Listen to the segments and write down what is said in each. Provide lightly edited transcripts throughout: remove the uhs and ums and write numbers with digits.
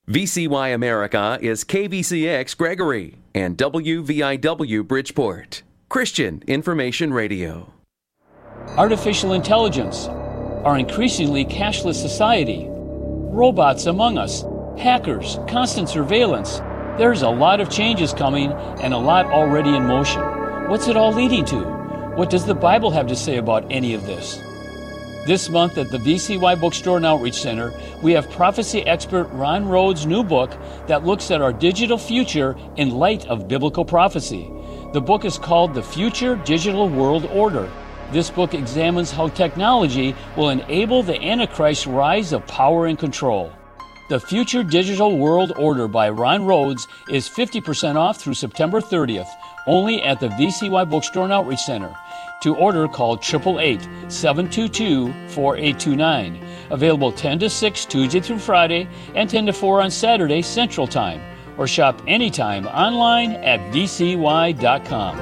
VCY America is KVCX Gregory and WVIW Bridgeport. Christian Information Radio. Artificial intelligence, our increasingly cashless society, robots among us, hackers, constant surveillance. There's a lot of changes coming and a lot already in motion. What's it all leading to? What does the Bible have to say about any of this? This month at the VCY Bookstore and Outreach Center, we have prophecy expert Ron Rhodes' new book that looks at our digital future in light of biblical prophecy. The book is called The Future Digital World Order. This book examines how technology will enable the Antichrist's rise of power and control. The Future Digital World Order by Ron Rhodes is 50% off through September 30th, only at the VCY Bookstore and Outreach Center. To order, call 888-722-4829. Available 10 to 6 Tuesday through Friday and 10 to 4 on Saturday Central Time. Or shop anytime online at vcy.com.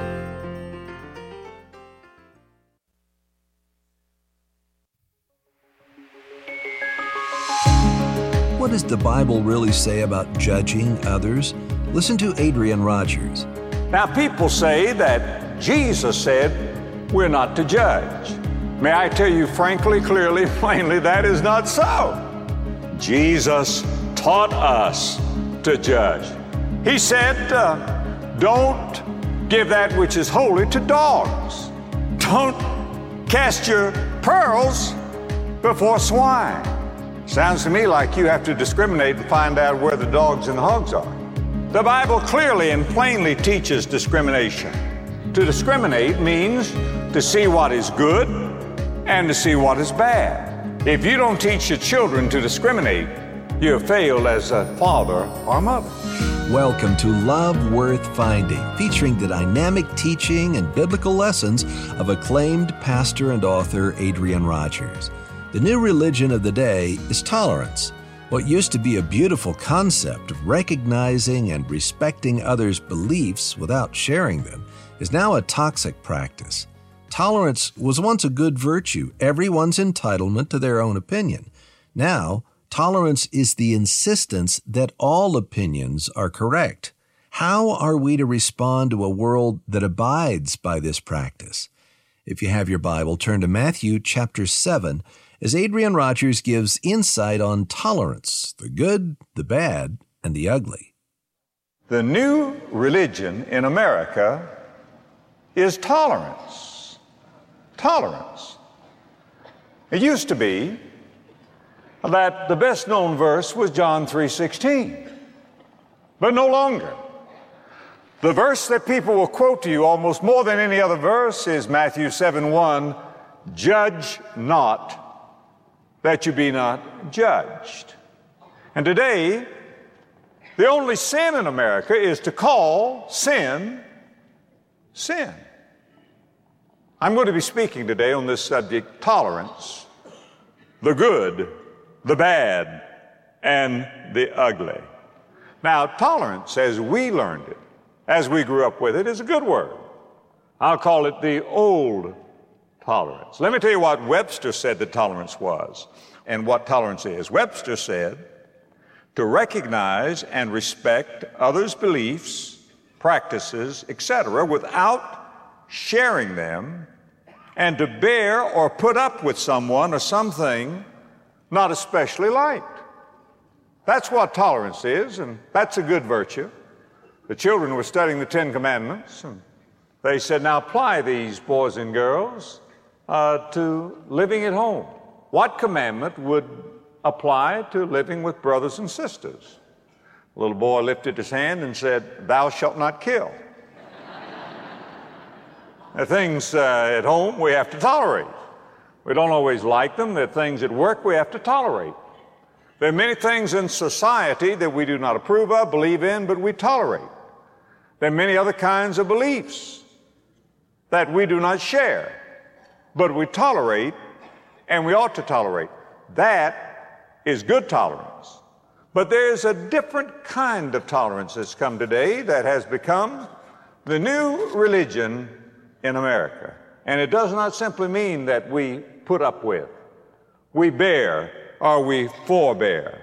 What does the Bible really say about judging others? Listen to Adrian Rogers. Now, people say that Jesus said we're not to judge. May I tell you frankly, clearly, plainly, that is not so. Jesus taught us to judge. He said, don't give that which is holy to dogs. Don't cast your pearls before swine. Sounds to me like you have to discriminate and find out where the dogs and the hogs are. The Bible clearly and plainly teaches discrimination. To discriminate means to see what is good and to see what is bad. If you don't teach your children to discriminate, you have failed as a father or mother. Welcome to Love Worth Finding, featuring the dynamic teaching and biblical lessons of acclaimed pastor and author Adrian Rogers. The new religion of the day is tolerance. What used to be a beautiful concept of recognizing and respecting others' beliefs without sharing them is now a toxic practice. Tolerance was once a good virtue, everyone's entitlement to their own opinion. Now, tolerance is the insistence that all opinions are correct. How are we to respond to a world that abides by this practice? If you have your Bible, turn to Matthew chapter 7, as Adrian Rogers gives insight on tolerance, the good, the bad, and the ugly. The new religion in America is tolerance. Tolerance. It used to be that the best known verse was John 3:16, but no longer. The verse that people will quote to you almost more than any other verse is Matthew 7:1, judge not that you be not judged. And today, the only sin in America is to call sin, sin. I'm going to be speaking today on this subject, tolerance, the good, the bad, and the ugly. Now, tolerance, as we learned it, as we grew up with it, is a good word. I'll call it the old tolerance. Let me tell you what Webster said that tolerance was and what tolerance is. Webster said, to recognize and respect others' beliefs, practices, etc., without sharing them, and to bear or put up with someone or something not especially liked. That's what tolerance is, and that's a good virtue. The children were studying the Ten Commandments, and they said, now apply these, boys and girls, to living at home. What commandment would apply to living with brothers and sisters? The little boy lifted his hand and said, thou shalt not kill. There are things at home we have to tolerate. We don't always like them. There are things at work we have to tolerate. There are many things in society that we do not approve of, believe in, but we tolerate. There are many other kinds of beliefs that we do not share, but we tolerate, and we ought to tolerate. That is good tolerance. But there's a different kind of tolerance that's come today that has become the new religion in America. And it does not simply mean that we put up with, we bear, or we forbear.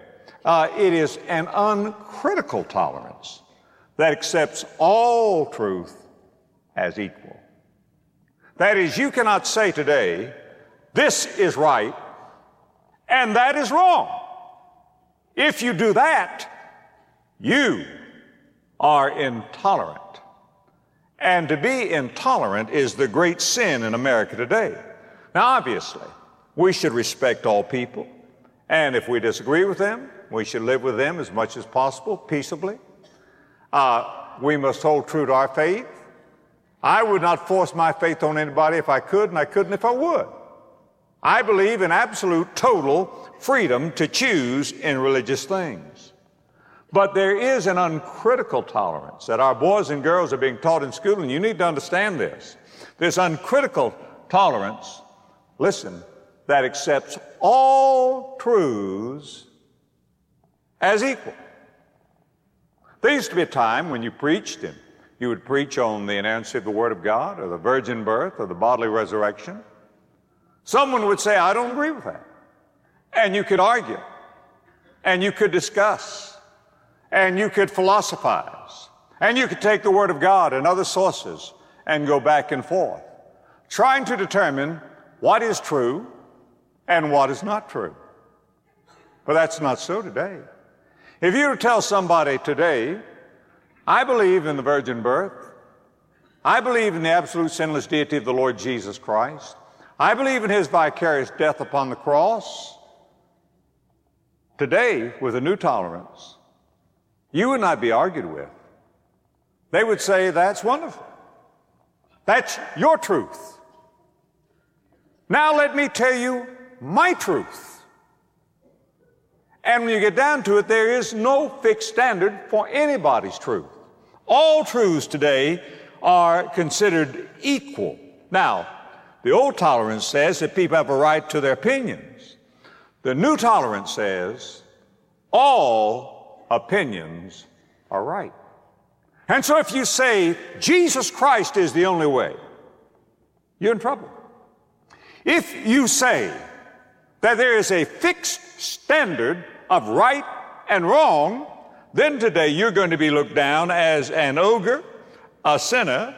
It is an uncritical tolerance that accepts all truth as equal. That is, you cannot say today, this is right and that is wrong. If you do that, you are intolerant. And to be intolerant is the great sin in America today. Now, obviously, we should respect all people. And if we disagree with them, we should live with them as much as possible, peaceably. We must hold true to our faith. I would not force my faith on anybody if I could, and I couldn't if I would. I believe in absolute, total freedom to choose in religious things. But there is an uncritical tolerance that our boys and girls are being taught in school, and you need to understand this. This uncritical tolerance, listen, that accepts all truths as equal. There used to be a time when you preached, and you would preach on the inerrancy of the Word of God, or the virgin birth, or the bodily resurrection. Someone would say, I don't agree with that. And you could argue, and you could discuss, and you could philosophize, and you could take the Word of God and other sources and go back and forth, trying to determine what is true and what is not true. But that's not so today. If you were to tell somebody today, I believe in the virgin birth, I believe in the absolute sinless deity of the Lord Jesus Christ, I believe in His vicarious death upon the cross, today, with a new tolerance, you would not be argued with. They would say, that's wonderful. That's your truth. Now let me tell you my truth. And when you get down to it, there is no fixed standard for anybody's truth. All truths today are considered equal. Now, the old tolerance says that people have a right to their opinions. The new tolerance says all opinions are right. And so if you say Jesus Christ is the only way, you're in trouble. If you say that there is a fixed standard of right and wrong, then today you're going to be looked down as an ogre, a sinner,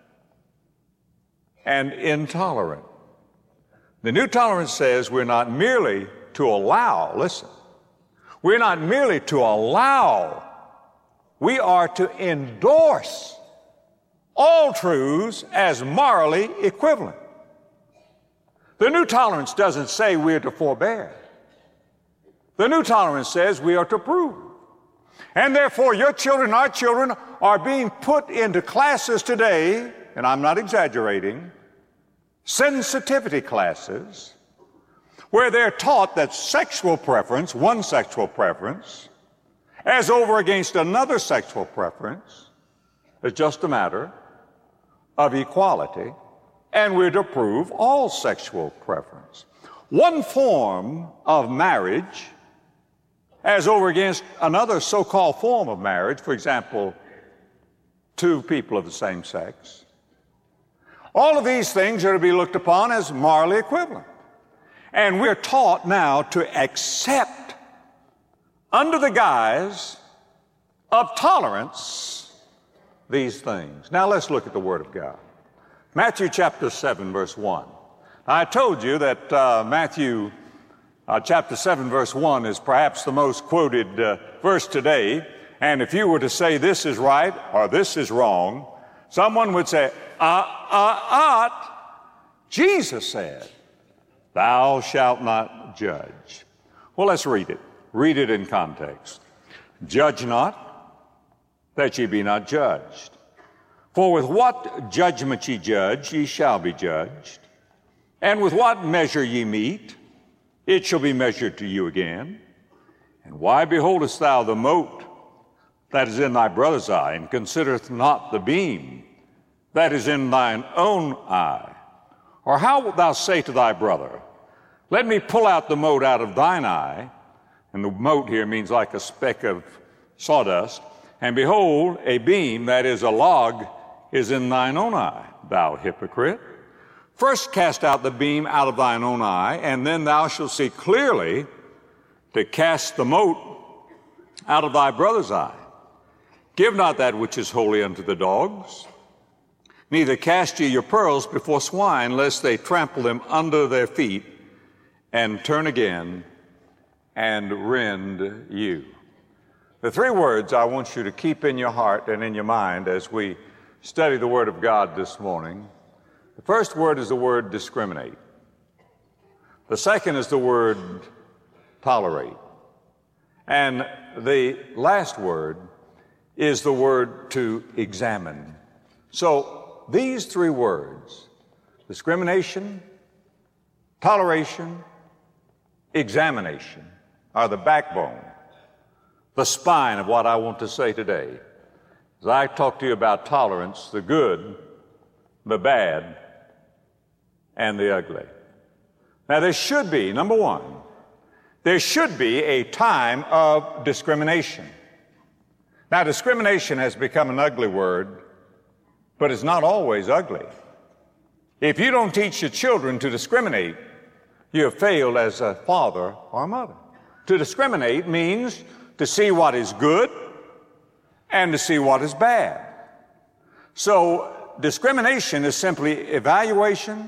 and intolerant. The new tolerance says we're not merely to allow, listen, we're not merely to allow, we are to endorse all truths as morally equivalent. The new tolerance doesn't say we are to forbear. The new tolerance says we are to approve. And therefore, your children, our children, are being put into classes today, and I'm not exaggerating, sensitivity classes, where they're taught that sexual preference, one sexual preference, as over against another sexual preference, is just a matter of equality, and we're to approve all sexual preference. One form of marriage as over against another so-called form of marriage, for example, two people of the same sex. All of these things are to be looked upon as morally equivalent. And we're taught now to accept, under the guise of tolerance, these things. Now let's look at the Word of God. Matthew chapter 7, verse 1. I told you that Matthew chapter 7, verse 1 is perhaps the most quoted verse today. And if you were to say this is right or this is wrong, someone would say, Jesus said, thou shalt not judge. Well, let's read it. Read it in context. Judge not, that ye be not judged. For with what judgment ye judge, ye shall be judged. And with what measure ye mete, it shall be measured to you again. And why beholdest thou the mote that is in thy brother's eye, and considerest not the beam that is in thine own eye? Or how wilt thou say to thy brother, let me pull out the mote out of thine eye? And the mote here means like a speck of sawdust. And behold, a beam, that is a log, is in thine own eye, thou hypocrite. First cast out the beam out of thine own eye, and then thou shalt see clearly to cast the mote out of thy brother's eye. Give not that which is holy unto the dogs, neither cast ye your pearls before swine, lest they trample them under their feet, and turn again and rend you. The three words I want you to keep in your heart and in your mind as we study the Word of God this morning. The first word is the word discriminate. The second is the word tolerate. And the last word is the word to examine. So these three words, discrimination, toleration, examination, are the backbone, the spine of what I want to say today. As I talk to you about tolerance, the good, the bad, and the ugly. Now there should be, number one, there should be a time of discrimination. Now discrimination has become an ugly word, but it's not always ugly. If you don't teach your children to discriminate, you have failed as a father or a mother. To discriminate means to see what is good and to see what is bad. So discrimination is simply evaluation,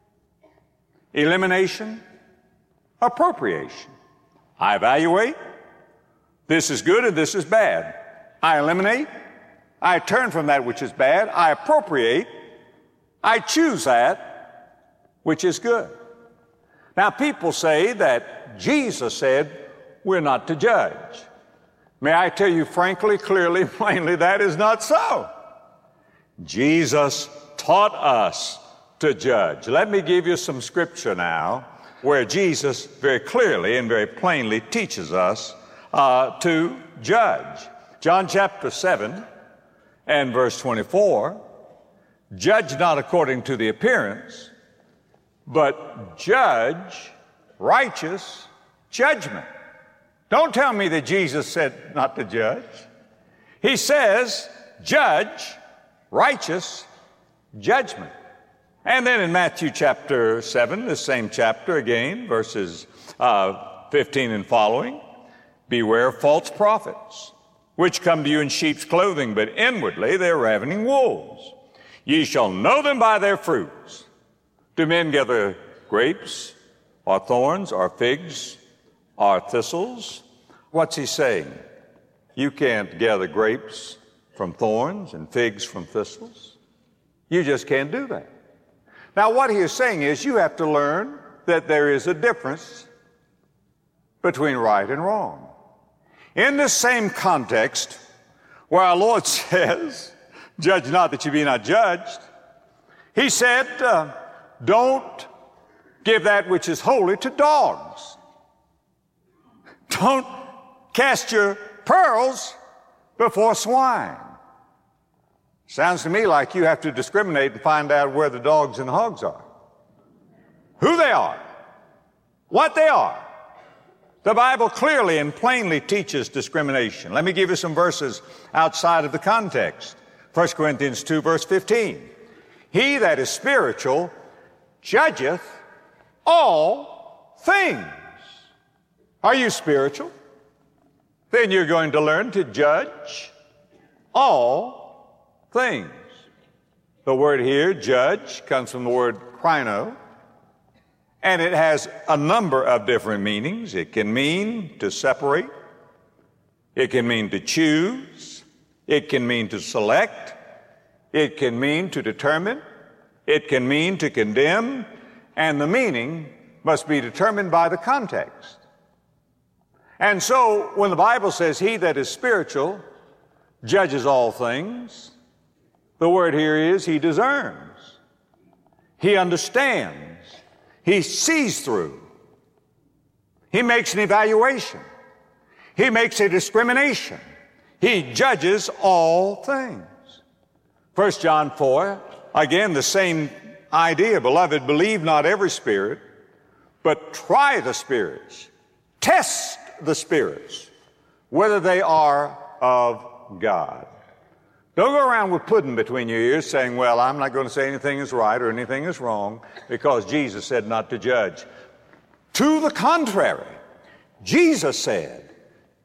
elimination, appropriation. I evaluate, this is good and this is bad. I eliminate, I turn from that which is bad. I appropriate, I choose that which is good. Now people say that Jesus said we're not to judge. May I tell you frankly, clearly, plainly, that is not so. Jesus taught us to judge. Let me give you some scripture now where Jesus very clearly and very plainly teaches us to judge. John chapter 7 and verse 24, judge not according to the appearance, but judge righteous judgment. Don't tell me that Jesus said not to judge. He says, judge righteous judgment. And then in Matthew chapter 7, the same chapter again, verses 15 and following, beware false prophets, which come to you in sheep's clothing, but inwardly they're ravening wolves. Ye shall know them by their fruits. Do men gather grapes, or thorns, or figs, or thistles? What's he saying? You can't gather grapes from thorns and figs from thistles. You just can't do that. Now, what he is saying is you have to learn that there is a difference between right and wrong. In this same context, where our Lord says, judge not that you be not judged, he said, don't give that which is holy to dogs. Don't cast your pearls before swine. Sounds to me like you have to discriminate and find out where the dogs and hogs are, who they are, what they are. The Bible clearly and plainly teaches discrimination. Let me give you some verses outside of the context. 1 Corinthians 2, verse 15. He that is spiritual judgeth all things. Are you spiritual? Then you're going to learn to judge all things. The word here, judge, comes from the word krino, and it has a number of different meanings. It can mean to separate. It can mean to choose. It can mean to select. It can mean to determine. It can mean to condemn. And the meaning must be determined by the context. And so when the Bible says he that is spiritual judges all things, the word here is he discerns. He understands. He sees through. He makes an evaluation. He makes a discrimination. He judges all things. 1 John 4, again, the same idea. Beloved, believe not every spirit, but try the spirits. Test the spirits, whether they are of God. Don't go around with pudding between your ears saying, well, I'm not going to say anything is right or anything is wrong because Jesus said not to judge. To the contrary, Jesus said,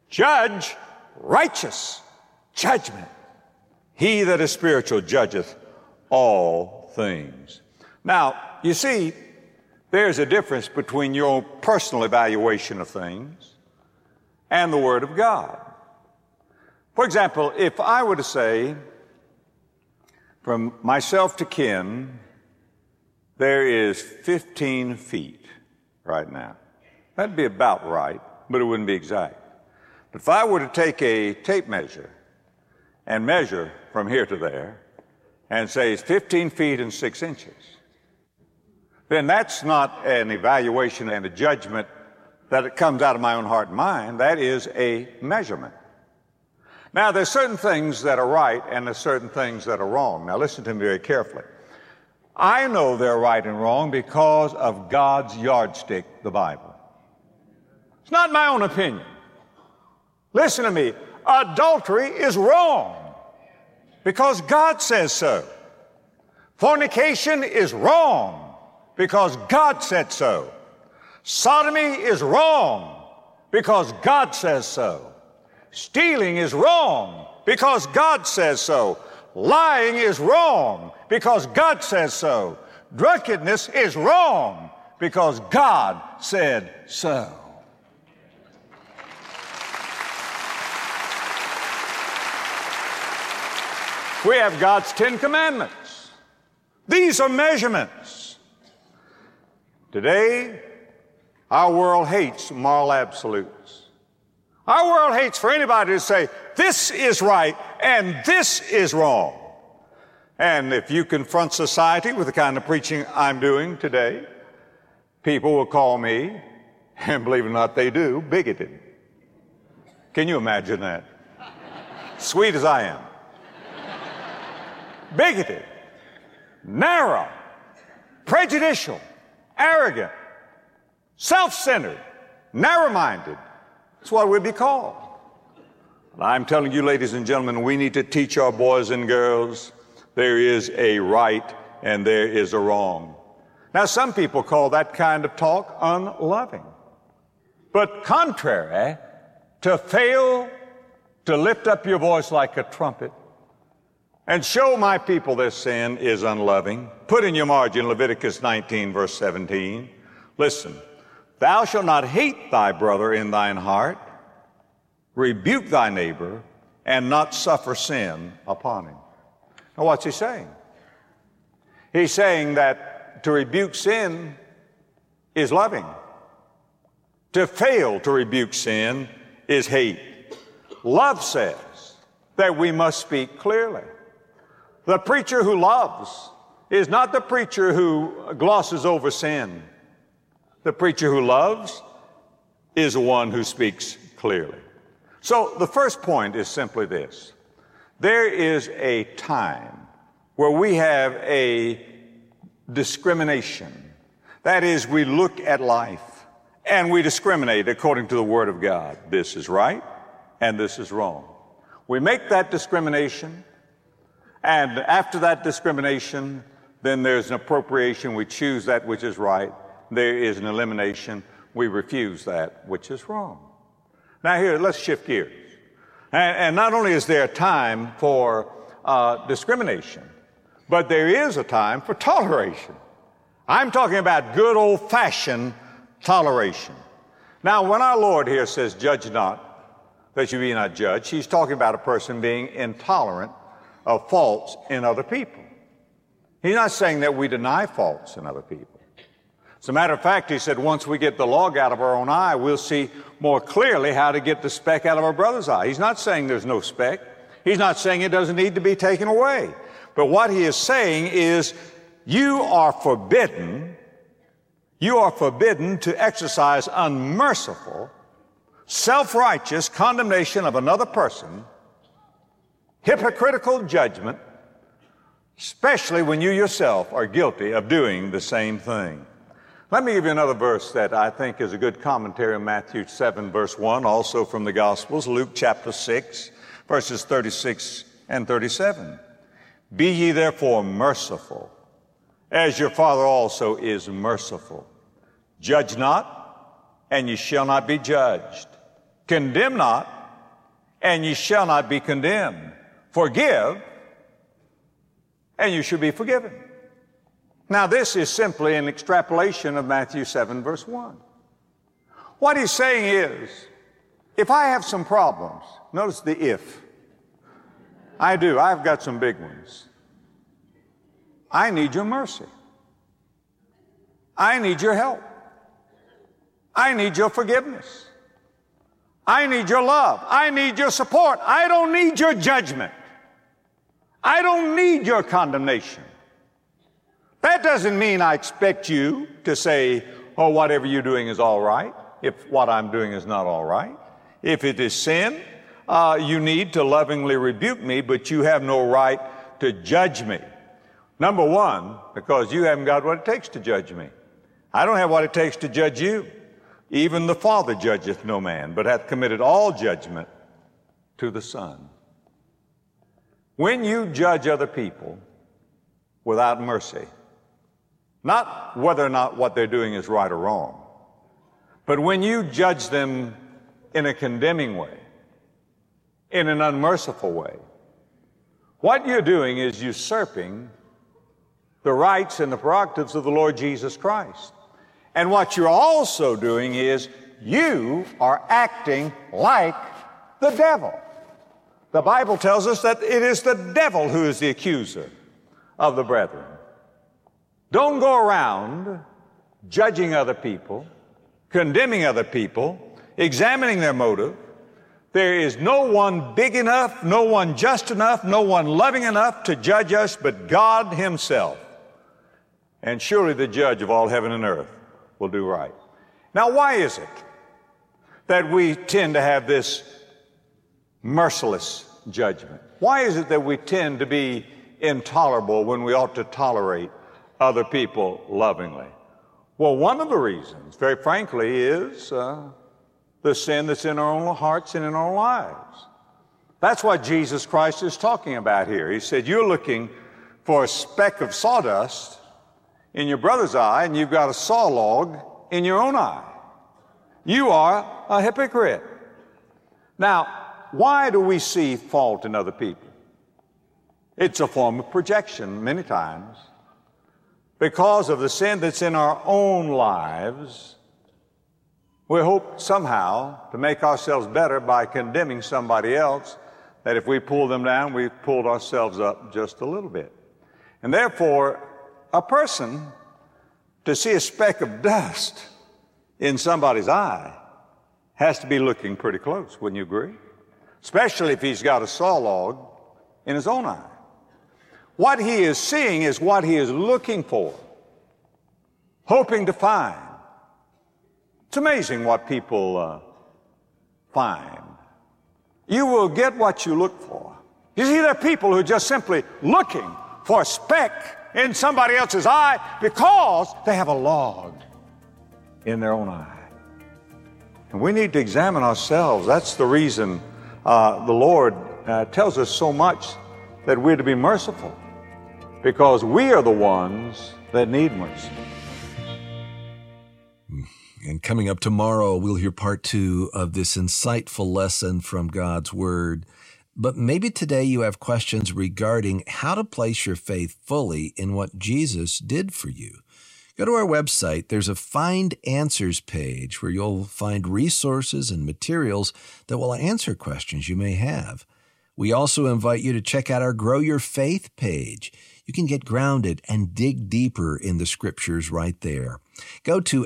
Judge, righteous, judgment. He that is spiritual judgeth all things. Now, you see, there's a difference between your own personal evaluation of things and the Word of God. For example, if I were to say, from myself to Ken, there is 15 feet right now. That'd be about right, but it wouldn't be exact. But if I were to take a tape measure and measure from here to there and say it's 15 feet and 6 inches, then that's not an evaluation and a judgment that it comes out of my own heart and mind. That is a measurement. Now, there's certain things that are right and there's certain things that are wrong. Now, listen to me very carefully. I know they're right and wrong because of God's yardstick, the Bible. It's not my own opinion. Listen to me. Adultery is wrong because God says so. Fornication is wrong because God said so. Sodomy is wrong because God says so. Stealing is wrong because God says so. Lying is wrong because God says so. Drunkenness is wrong because God said so. We have God's 10 Commandments. These are measurements. Today, our world hates moral absolutes. Our world hates for anybody to say, this is right and this is wrong. And if you confront society with the kind of preaching I'm doing today, people will call me, and believe it or not, they do, bigoted. Can you imagine that? Sweet as I am. Bigoted, narrow, prejudicial, arrogant, self-centered, narrow-minded. That's what we'd be called. And I'm telling you, ladies and gentlemen, we need to teach our boys and girls there is a right and there is a wrong. Now, some people call that kind of talk unloving. But contrary to fail to lift up your voice like a trumpet and show my people their sin is unloving, put in your margin Leviticus 19, verse 17. Listen, thou shalt not hate thy brother in thine heart, rebuke thy neighbor, and not suffer sin upon him. Now, what's he saying? He's saying that to rebuke sin is loving. To fail to rebuke sin is hate. Love says that we must speak clearly. The preacher who loves is not the preacher who glosses over sin. The preacher who loves is the one who speaks clearly. So the first point is simply this. There is a time where we have a discrimination. That is, we look at life and we discriminate according to the Word of God. This is right and this is wrong. We make that discrimination, and after that discrimination, then there's an appropriation. We choose that which is right. There is an elimination. We refuse that which is wrong. Now here, let's shift gears. And not only is there a time for discrimination, but there is a time for toleration. I'm talking about good old-fashioned toleration. Now, when our Lord here says, judge not, that you be not judged, he's talking about a person being intolerant of faults in other people. He's not saying that we deny faults in other people. As a matter of fact, he said once we get the log out of our own eye, we'll see more clearly how to get the speck out of our brother's eye. He's not saying there's no speck. He's not saying it doesn't need to be taken away. But what he is saying is you are forbidden to exercise unmerciful, self-righteous condemnation of another person, hypocritical judgment, especially when you yourself are guilty of doing the same thing. Let me give you another verse that I think is a good commentary on Matthew 7, verse 1, also from the Gospels, Luke chapter 6, verses 36 and 37. Be ye therefore merciful, as your Father also is merciful. Judge not, and ye shall not be judged. Condemn not, and ye shall not be condemned. Forgive, and you should be forgiven. Now, this is simply an extrapolation of Matthew 7, verse 1. What he's saying is, if I have some problems, notice the if. I do. I've got some big ones. I need your mercy. I need your help. I need your forgiveness. I need your love. I need your support. I don't need your judgment. I don't need your condemnation. That doesn't mean I expect you to say, oh, whatever you're doing is all right, if what I'm doing is not all right. If it is sin, you need to lovingly rebuke me, but you have no right to judge me. Number one, because you haven't got what it takes to judge me. I don't have what it takes to judge you. Even the Father judgeth no man, but hath committed all judgment to the Son. When you judge other people without mercy, not whether or not what they're doing is right or wrong, but when you judge them in a condemning way, in an unmerciful way, what you're doing is usurping the rights and the prerogatives of the Lord Jesus Christ. And what you're also doing is you are acting like the devil. The Bible tells us that it is the devil who is the accuser of the brethren. Don't go around judging other people, condemning other people, examining their motive. There is no one big enough, no one just enough, no one loving enough to judge us but God Himself. And surely the judge of all heaven and earth will do right. Now, why is it that we tend to have this merciless judgment? Why is it that we tend to be intolerable when we ought to tolerate other people lovingly? Well, one of the reasons, very frankly, is the sin that's in our own hearts and in our lives. That's what Jesus Christ is talking about here. He said, you're looking for a speck of sawdust in your brother's eye, and you've got a saw log in your own eye. You are a hypocrite. Now, why do we see fault in other people? It's a form of projection many times. Because of the sin that's in our own lives, we hope somehow to make ourselves better by condemning somebody else, that if we pull them down, we've pulled ourselves up just a little bit. And therefore, a person, to see a speck of dust in somebody's eye, has to be looking pretty close, wouldn't you agree? Especially if he's got a saw log in his own eye. What he is seeing is what he is looking for, hoping to find. It's amazing what people find. You will get what you look for. You see, there are people who are just simply looking for a speck in somebody else's eye because they have a log in their own eye. And we need to examine ourselves. That's the reason the Lord tells us so much that we're to be merciful, because we are the ones that need mercy. And coming up tomorrow, we'll hear part 2 of this insightful lesson from God's Word. But maybe today you have questions regarding how to place your faith fully in what Jesus did for you. Go to our website. There's a Find Answers page where you'll find resources and materials that will answer questions you may have. We also invite you to check out our Grow Your Faith page. You can get grounded and dig deeper in the Scriptures right there. Go to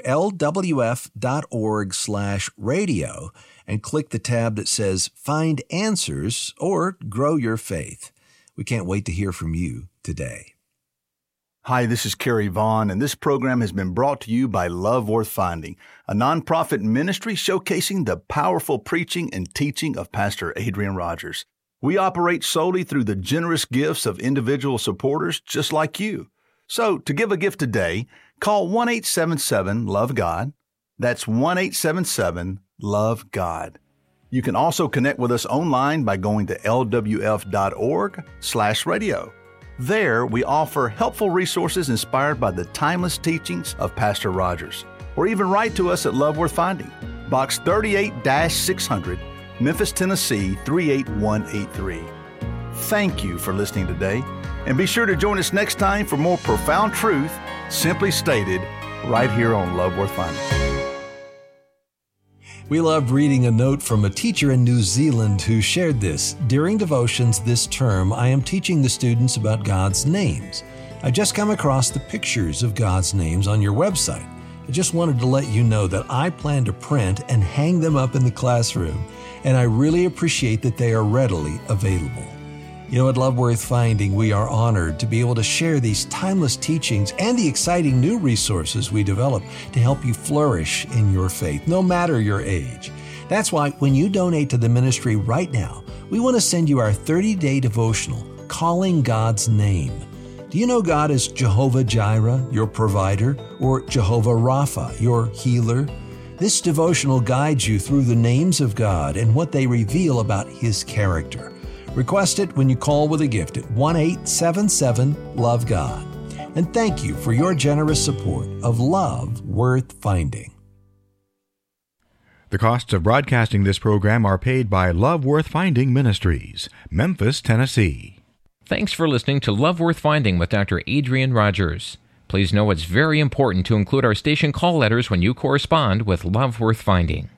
lwf.org/radio and click the tab that says Find Answers or Grow Your Faith. We can't wait to hear from you today. Hi, this is Kerry Vaughn, and this program has been brought to you by Love Worth Finding, a nonprofit ministry showcasing the powerful preaching and teaching of Pastor Adrian Rogers. We operate solely through the generous gifts of individual supporters just like you. So, to give a gift today, call 1-877-LOVE-GOD. That's 1-877-LOVE-GOD. You can also connect with us online by going to lwf.org/radio. There, we offer helpful resources inspired by the timeless teachings of Pastor Rogers. Or even write to us at Love Worth Finding, Box 38-600, Memphis, Tennessee 38183. Thank you for listening today, and be sure to join us next time for more profound truth, simply stated, right here on Love Worth Finding. We loved reading a note from a teacher in New Zealand who shared this. During devotions this term, I am teaching the students about God's names. I just come across the pictures of God's names on your website. I just wanted to let you know that I plan to print and hang them up in the classroom, and I really appreciate that they are readily available. You know, at Love Worth Finding, we are honored to be able to share these timeless teachings and the exciting new resources we develop to help you flourish in your faith, no matter your age. That's why when you donate to the ministry right now, we want to send you our 30-day devotional, Calling God's Name. Do you know God is Jehovah Jireh, your provider, or Jehovah Rapha, your healer? This devotional guides you through the names of God and what they reveal about His character. Request it when you call with a gift at 1-877-LOVE-GOD. And thank you for your generous support of Love Worth Finding. The costs of broadcasting this program are paid by Love Worth Finding Ministries, Memphis, Tennessee. Thanks for listening to Love Worth Finding with Dr. Adrian Rogers. Please know it's very important to include our station call letters when you correspond with Love Worth Finding.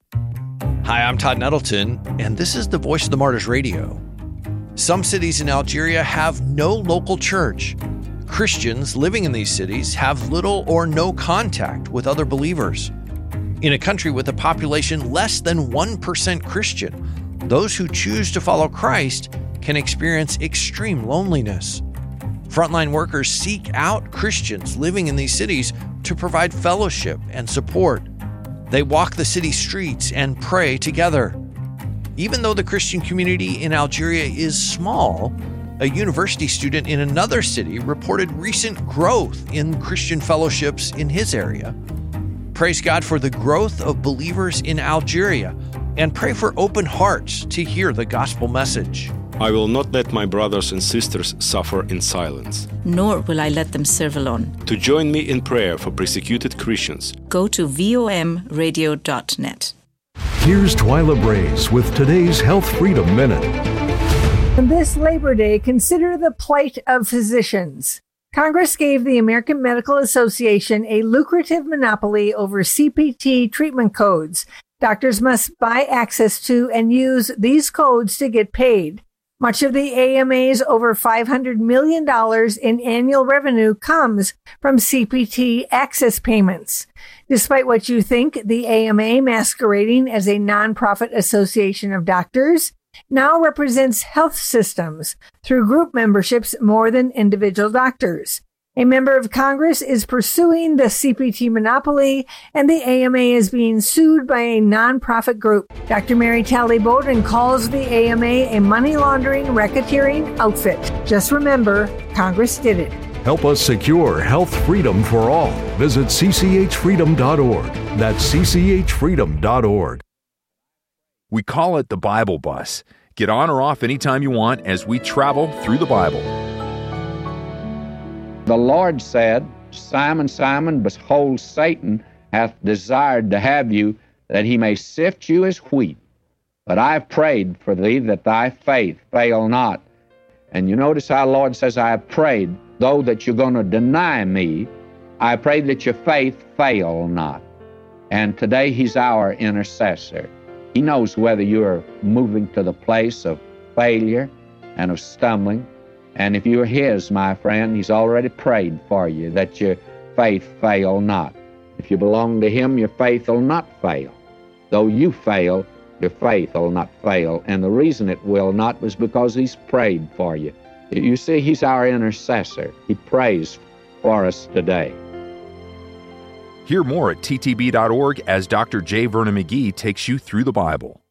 Hi, I'm Todd Nettleton, and this is the Voice of the Martyrs Radio. Some cities in Algeria have no local church. Christians living in these cities have little or no contact with other believers. In a country with a population less than 1% Christian, those who choose to follow Christ can experience extreme loneliness. Frontline workers seek out Christians living in these cities to provide fellowship and support. They walk the city streets and pray together. Even though the Christian community in Algeria is small, a university student in another city reported recent growth in Christian fellowships in his area. Praise God for the growth of believers in Algeria, and pray for open hearts to hear the gospel message. I will not let my brothers and sisters suffer in silence. Nor will I let them serve alone. To join me in prayer for persecuted Christians, go to vomradio.net. Here's Twyla Brace with today's Health Freedom Minute. This Labor Day, consider the plight of physicians. Congress gave the American Medical Association a lucrative monopoly over CPT treatment codes. Doctors must buy access to and use these codes to get paid. Much of the AMA's over $500 million in annual revenue comes from CPT access payments. Despite what you think, the AMA, masquerading as a nonprofit association of doctors, now represents health systems through group memberships more than individual doctors. A member of Congress is pursuing the CPT monopoly, and the AMA is being sued by a nonprofit group. Dr. Mary Talley Bowden calls the AMA a money laundering, racketeering outfit. Just remember, Congress did it. Help us secure health freedom for all. Visit cchfreedom.org. That's cchfreedom.org. We call it the Bible Bus. Get on or off anytime you want as we travel through the Bible. The Lord said, Simon, Simon, behold, Satan hath desired to have you, that he may sift you as wheat. But I have prayed for thee, that thy faith fail not. And you notice how the Lord says, I have prayed, though that you're going to deny me, I pray that your faith fail not. And today he's our intercessor. He knows whether you're moving to the place of failure and of stumbling. And if you're his, my friend, he's already prayed for you that your faith fail not. If you belong to him, your faith will not fail. Though you fail, your faith will not fail. And the reason it will not was because he's prayed for you. You see, he's our intercessor. He prays for us today. Hear more at ttb.org as Dr. J. Vernon McGee takes you through the Bible.